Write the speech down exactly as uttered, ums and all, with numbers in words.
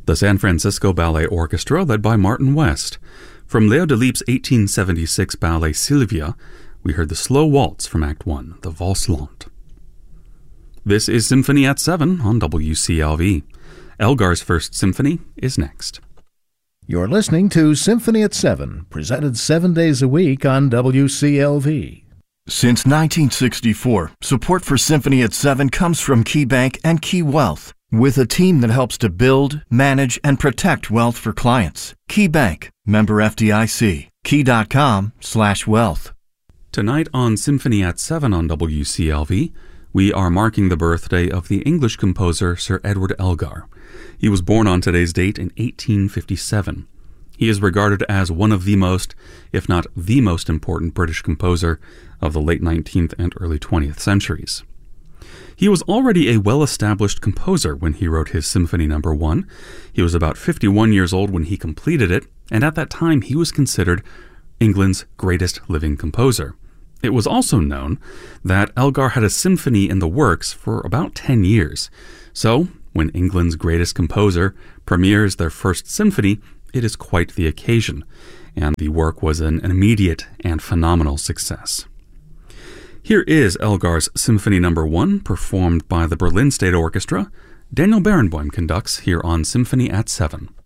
The San Francisco Ballet Orchestra, led by Martin West. From Leo Delibes' eighteen seventy-six ballet Sylvia, we heard the slow waltz from Act one, the Valse Lente. This is Symphony at seven on W C L V. Elgar's First Symphony is next. You're listening to Symphony at seven, presented seven days a week on W C L V. Since nineteen sixty-four, support for Symphony at seven comes from KeyBank and Key Wealth, with a team that helps to build, manage, and protect wealth for clients. KeyBank, member F D I C, key.com slash wealth. Tonight on Symphony at seven on W C L V, we are marking the birthday of the English composer Sir Edward Elgar. He was born on today's date in eighteen fifty-seven. He is regarded as one of the most, if not the most important British composer of the late nineteenth and early twentieth centuries. He was already a well-established composer when he wrote his Symphony Number one. He was about fifty-one years old when he completed it, and at that time he was considered England's greatest living composer. It was also known that Elgar had a symphony in the works for about ten years. So, when England's greatest composer premieres their first symphony, it is quite the occasion, and the work was an immediate and phenomenal success. Here is Elgar's Symphony Number one, performed by the Berlin State Orchestra. Daniel Barenboim conducts here on Symphony at seven.